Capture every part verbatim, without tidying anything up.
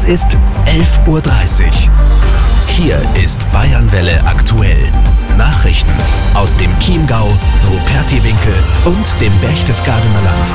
Es ist elf Uhr dreißig. Hier ist Bayernwelle aktuell. Nachrichten aus dem Chiemgau, Rupertiwinkel und dem Berchtesgadener Land.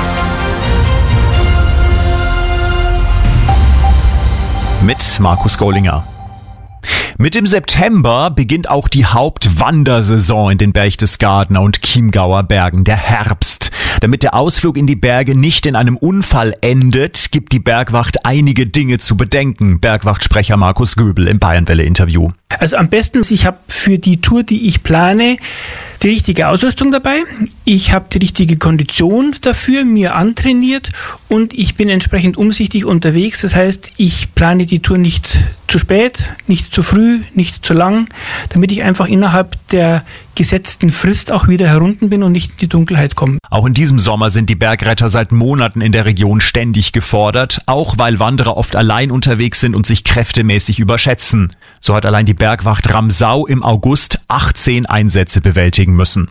Mit Markus Gollinger. Mit dem September beginnt auch die Hauptwandersaison in den Berchtesgadener und Chiemgauer Bergen, der Herbst. Damit der Ausflug in die Berge nicht in einem Unfall endet, gibt die Bergwacht einige Dinge zu bedenken. Bergwachtsprecher Markus Göbel im Bayernwelle-Interview. Also am besten, ich habe für die Tour, die ich plane, die richtige Ausrüstung dabei. Ich habe die richtige Kondition dafür, mir antrainiert und ich bin entsprechend umsichtig unterwegs. Das heißt, ich plane die Tour nicht zu spät, nicht zu früh, nicht zu lang, damit ich einfach innerhalb der gesetzten Frist auch wieder herunten bin und nicht in die Dunkelheit komme. Auch in diesem Sommer sind die Bergretter seit Monaten in der Region ständig gefordert, auch weil Wanderer oft allein unterwegs sind und sich kräftemäßig überschätzen. So hat allein die Bergwacht Ramsau im August achtzehn Einsätze bewältigen müssen.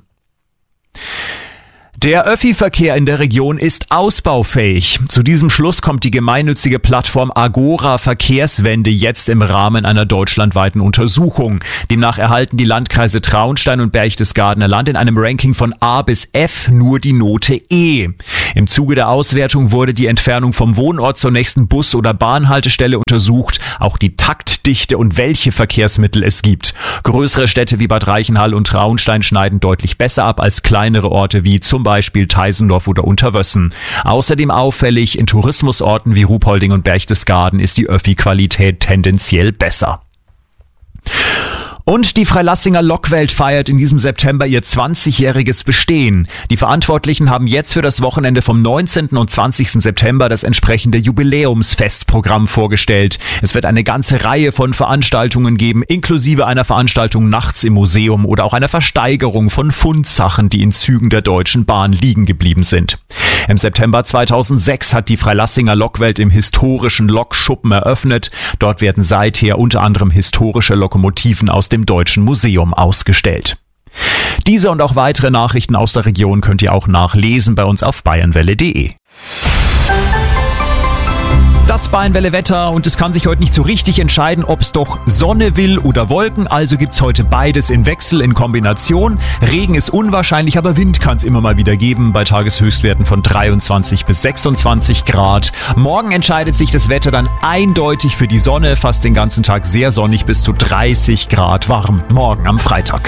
Der Öffi-Verkehr in der Region ist ausbaufähig. Zu diesem Schluss kommt die gemeinnützige Plattform Agora Verkehrswende jetzt im Rahmen einer deutschlandweiten Untersuchung. Demnach erhalten die Landkreise Traunstein und Berchtesgadener Land in einem Ranking von A bis F nur die Note E. Im Zuge der Auswertung wurde die Entfernung vom Wohnort zur nächsten Bus- oder Bahnhaltestelle untersucht, auch die Taktdichte und welche Verkehrsmittel es gibt. Größere Städte wie Bad Reichenhall und Traunstein schneiden deutlich besser ab als kleinere Orte wie zum Beispiel Teisendorf oder Unterwössen. Außerdem auffällig, in Tourismusorten wie Ruhpolding und Berchtesgaden ist die Öffi-Qualität tendenziell besser. Und die Freilassinger Lokwelt feiert in diesem September ihr zwanzigjähriges Bestehen. Die Verantwortlichen haben jetzt für das Wochenende vom neunzehnten und zwanzigsten September das entsprechende Jubiläumsfestprogramm vorgestellt. Es wird eine ganze Reihe von Veranstaltungen geben, inklusive einer Veranstaltung nachts im Museum oder auch einer Versteigerung von Fundsachen, die in Zügen der Deutschen Bahn liegen geblieben sind. Im September zweitausendsechs hat die Freilassinger Lokwelt im historischen Lokschuppen eröffnet. Dort werden seither unter anderem historische Lokomotiven aus dem Deutschen Museum ausgestellt. Diese und auch weitere Nachrichten aus der Region könnt ihr auch nachlesen bei uns auf bayernwelle punkt de. Das Bayernwelle-Wetter und es kann sich heute nicht so richtig entscheiden, ob es doch Sonne will oder Wolken, also gibt's heute beides in Wechsel, in Kombination. Regen ist unwahrscheinlich, aber Wind kann es immer mal wieder geben, bei Tageshöchstwerten von dreiundzwanzig bis sechsundzwanzig Grad. Morgen entscheidet sich das Wetter dann eindeutig für die Sonne, fast den ganzen Tag sehr sonnig, bis zu dreißig Grad warm. Morgen am Freitag.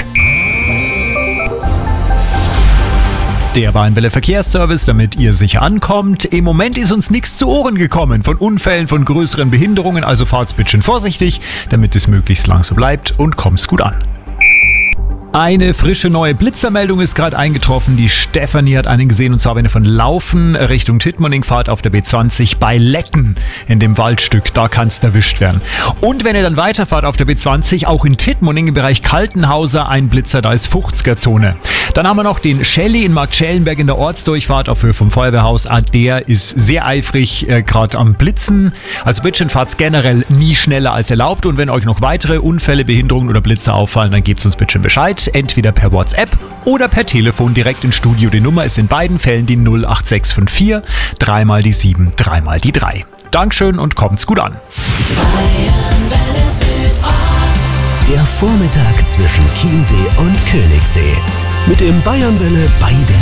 Der Bayernwelle Verkehrsservice, damit ihr sicher ankommt. Im Moment ist uns nichts zu Ohren gekommen von Unfällen, von größeren Behinderungen, also fahrt's bitte vorsichtig, damit es möglichst lang so bleibt und kommt's gut an. Eine frische neue Blitzermeldung ist gerade eingetroffen. Die Stefanie hat einen gesehen und zwar eine von Laufen Richtung Tittmoning, Fahrt auf der B zwanzig bei Lecken in dem Waldstück. Da kann's erwischt werden. Und wenn ihr dann weiterfahrt auf der B zwanzig, auch in Tittmoning im Bereich Kaltenhauser ein Blitzer, da ist Fuchsger-Zone. Dann haben wir noch den Shelly in Marktschellenberg in der Ortsdurchfahrt auf Höhe vom Feuerwehrhaus. Ah, der ist sehr eifrig äh, gerade am Blitzen. Also bitte fahrt's generell nie schneller als erlaubt. Und wenn euch noch weitere Unfälle, Behinderungen oder Blitzer auffallen, dann gebt uns bitte Bescheid. Entweder per WhatsApp oder per Telefon direkt ins Studio. Die Nummer ist in beiden Fällen die null acht sechs fünf vier, dreimal die sieben, dreimal die drei. Dankeschön und kommt's gut an. Der Vormittag zwischen Chiemsee und Königssee. Mit dem Bayernwelle Beide